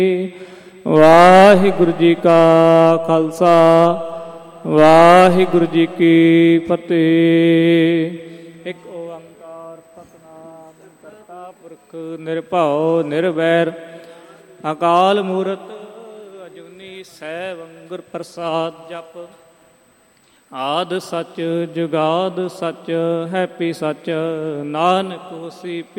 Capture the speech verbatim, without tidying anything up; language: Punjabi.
ਵਾਹਿਗੁਰੂ ਜੀ ਕਾ ਖਾਲਸਾ ਵਾਹਿਗੁਰੂ ਜੀ ਕੀ ਫਤਿਹ। ਇੱਕ ਓੰਕਾਰ ਸਤਿਨਾਮ ਕਰਤਾ ਪੁਰਖ ਨਿਰਭਉ ਨਿਰਵੈਰ ਅਕਾਲ ਮੂਰਤ ਅਜੂਨੀ ਸੈਭੰ ਗੁਰ ਪ੍ਰਸਾਦ। ਜਪ ਆਦਿ ਸੱਚ ਜੁਗਾਦ ਸੱਚ ਹੈਪੀ ਸੱਚ ਨਾਨਕ ਹੋਸੀ